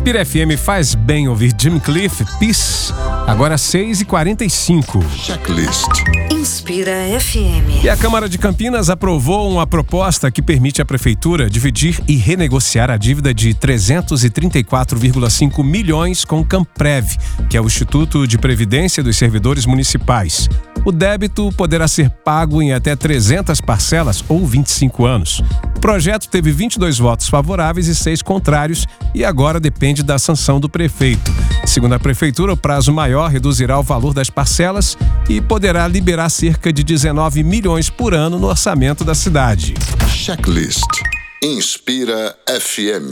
Inspira FM, faz bem ouvir Jim Cliff, Peace. Agora 6h45. Checklist. Inspira FM. E a Câmara de Campinas aprovou uma proposta que permite à Prefeitura dividir e renegociar a dívida de 334,5 milhões com o Camprev, que é o Instituto de Previdência dos Servidores Municipais. O débito poderá ser pago em até 300 parcelas ou 25 anos. O projeto teve 22 votos favoráveis e 6 contrários e agora depende da sanção do prefeito. Segundo a Prefeitura, o prazo maior reduzirá o valor das parcelas e poderá liberar cerca de 19 milhões por ano no orçamento da cidade. Checklist. Inspira FM.